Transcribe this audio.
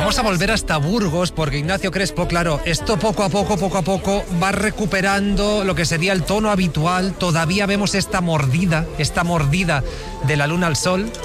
Vamos a volver hasta Burgos porque Ignacio Crespo, claro, esto poco a poco va recuperando lo que sería el tono habitual. Todavía vemos esta mordida de la luna al sol.